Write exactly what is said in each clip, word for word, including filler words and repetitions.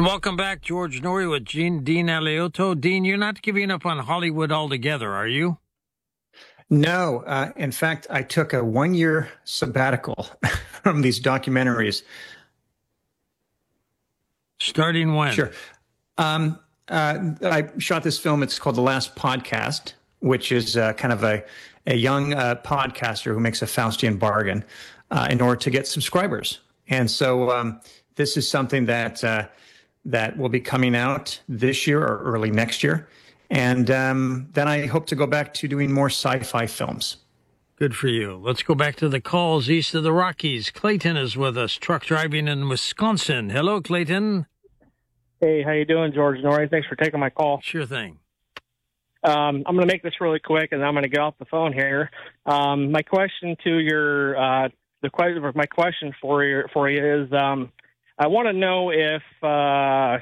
And welcome back, George Noory with Gene, Dean Alioto. Dean, you're not giving up on Hollywood altogether, are you? No. Uh, in fact, I took a one-year sabbatical from these documentaries. Starting when? Sure. Um, uh, I shot this film. It's called The Last Podcast, which is uh, kind of a, a young uh, podcaster who makes a Faustian bargain uh, in order to get subscribers. And so um, this is something that uh, that will be coming out this year or early next year. And um, then I hope to go back to doing more sci-fi films. Good for you. Let's go back to the calls east of the Rockies. Clayton is with us, truck driving in Wisconsin. Hello, Clayton. Hey, how you doing, George Noory? Thanks for taking my call. Sure thing. Um, I'm going to make this really quick, and I'm going to get off the phone here. Um, my question to your uh, the question, my question for you for you is, um, I want to know if uh,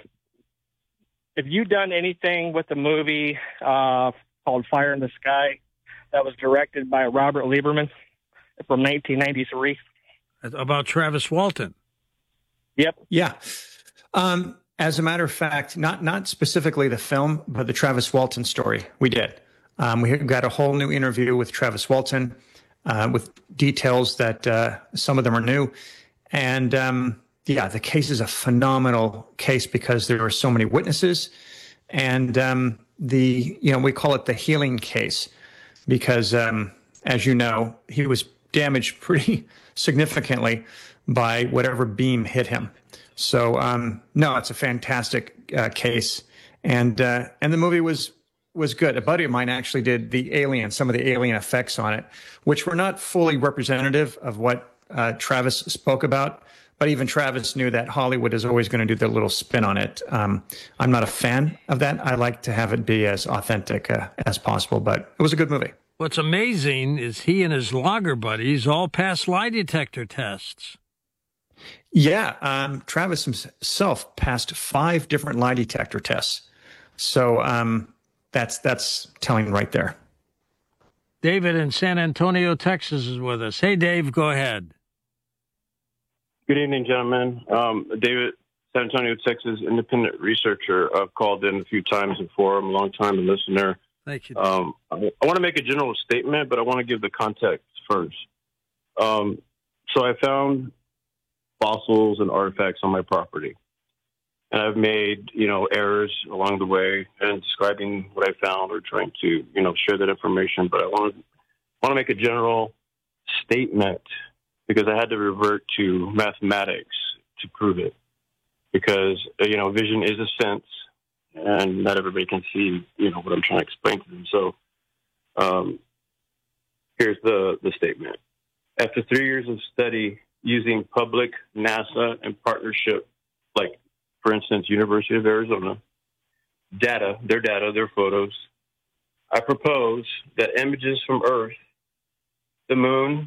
if you done anything with the movie uh, called Fire in the Sky that was directed by Robert Lieberman from nineteen ninety-three. About Travis Walton. Yep. Yeah. Um, as a matter of fact, not not specifically the film, but the Travis Walton story. We did. Um, we got a whole new interview with Travis Walton uh, with details that uh, some of them are new. And um, yeah, the case is a phenomenal case because there are so many witnesses. And um, the, you know, we call it the healing case because, um, as you know, he was damaged pretty significantly by whatever beam hit him. So, um, no, it's a fantastic uh, case. And uh, and the movie was was good. A buddy of mine actually did the alien, some of the alien effects on it, which were not fully representative of what uh, Travis spoke about. But even Travis knew that Hollywood is always going to do their little spin on it. Um, I'm not a fan of that. I like to have it be as authentic uh, as possible, but it was a good movie. What's amazing is he and his logger buddies all passed lie detector tests. Yeah, um, Travis himself passed five different lie detector tests. So um, that's that's telling right there. David in San Antonio, Texas is with us. Hey, Dave, go ahead. Good evening, gentlemen. Um, David, San Antonio, Texas, independent researcher. I've called in a few times before. I'm a long-time listener. Thank you. Um, I, I want to make a general statement, but I want to give the context first. Um, so I found fossils and artifacts on my property. And I've made, you know, errors along the way in describing what I found or trying to, you know, share that information. But I want to want to make a general statement because I had to revert to mathematics to prove it. Because, you know, vision is a sense, and not everybody can see, you know, what I'm trying to explain to them. So um, here's the, the statement. After three years of study using public, NASA, and partnership, like, for instance, University of Arizona, data, their data, their photos, I propose that images from Earth, the moon,